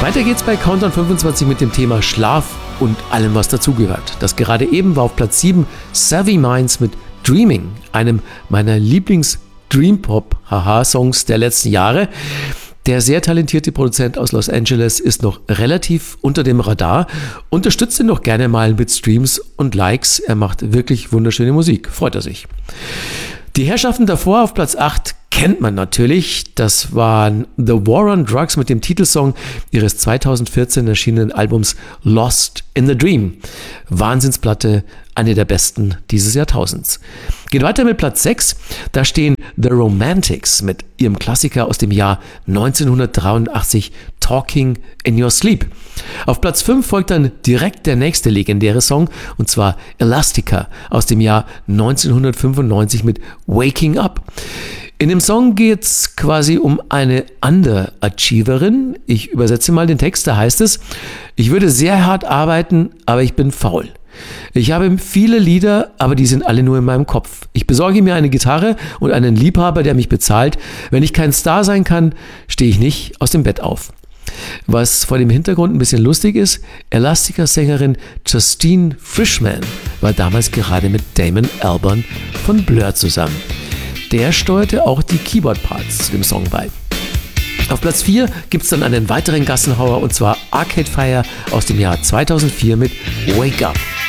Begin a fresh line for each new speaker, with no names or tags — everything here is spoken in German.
Weiter geht's bei Countdown 25 mit dem Thema Schlaf und allem, was dazugehört. Das gerade eben war auf Platz 7 Savvy Minds mit Dreaming, einem meiner Lieblings-Dream-Pop-Songs der letzten Jahre. Der sehr talentierte Produzent aus Los Angeles ist noch relativ unter dem Radar. Unterstützt ihn doch gerne mal mit Streams und Likes. Er macht wirklich wunderschöne Musik. Freut er sich. Die Herrschaften davor auf Platz 8 kennt man natürlich. Das waren The War on Drugs mit dem Titelsong ihres 2014 erschienenen Albums Lost in the Dream. Wahnsinnsplatte, eine der besten dieses Jahrtausends. Geht weiter mit Platz 6. Da stehen The Romantics mit ihrem Klassiker aus dem Jahr 1983 Talking in Your Sleep. Auf Platz 5 folgt dann direkt der nächste legendäre Song, und zwar Elastica aus dem Jahr 1995 mit Waking Up. In dem Song geht es quasi um eine Underachieverin. Ich übersetze mal den Text, da heißt es: Ich würde sehr hart arbeiten, aber ich bin faul. Ich habe viele Lieder, aber die sind alle nur in meinem Kopf. Ich besorge mir eine Gitarre und einen Liebhaber, der mich bezahlt. Wenn ich kein Star sein kann, stehe ich nicht aus dem Bett auf. Was vor dem Hintergrund ein bisschen lustig ist, Elastica-Sängerin Justine Frischman war damals gerade mit Damon Albarn von Blur zusammen. Der steuerte auch die Keyboard-Parts zu dem Song bei. Auf Platz 4 gibt es dann einen weiteren Gassenhauer, und zwar Arcade Fire aus dem Jahr 2004 mit Wake Up.